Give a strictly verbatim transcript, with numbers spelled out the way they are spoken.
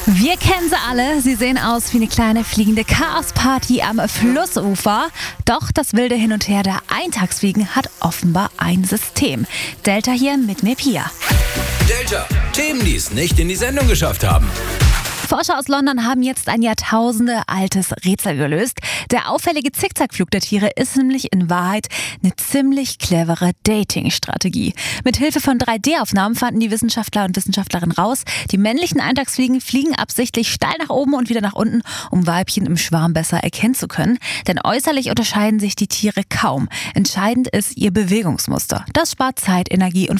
Wir kennen sie alle. Sie sehen aus wie eine kleine fliegende Chaosparty am Flussufer. Doch das wilde Hin und Her der Eintagsfliegen hat offenbar ein System. Delta hier mit mir, Pia. Delta, Themen, die es nicht in die Sendung geschafft haben. Forscher aus London haben jetzt ein jahrtausendealtes Rätsel gelöst. Der auffällige Zickzackflug der Tiere ist nämlich in Wahrheit eine ziemlich clevere Dating-Strategie. Mit Hilfe von drei D Aufnahmen fanden die Wissenschaftler und Wissenschaftlerinnen raus, die männlichen Eintagsfliegen fliegen absichtlich steil nach oben und wieder nach unten, um Weibchen im Schwarm besser erkennen zu können. Denn äußerlich unterscheiden sich die Tiere kaum. Entscheidend ist ihr Bewegungsmuster. Das spart Zeit, Energie und